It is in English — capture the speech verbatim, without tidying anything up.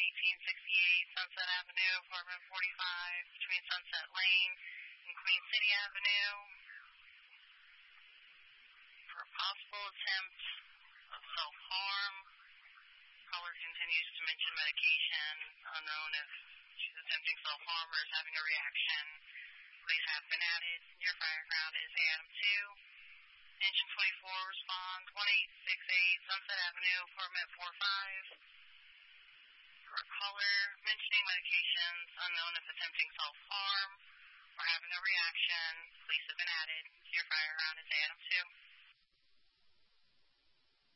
eighteen sixty-eight Sunset Avenue, apartment forty-five, between Sunset Lane and Queen City Avenue, for a possible attempt of self-harm. Caller continues to mention medication, unknown if she's attempting self-harm or is having a reaction. Police have been added. Your fire ground is Adam two. Engine twenty-four, respond one eight six eight Sunset Avenue, apartment forty-five. For a caller mentioning medications, unknown if attempting self-harm or having a reaction, police have been added. Your fire ground is Adam two.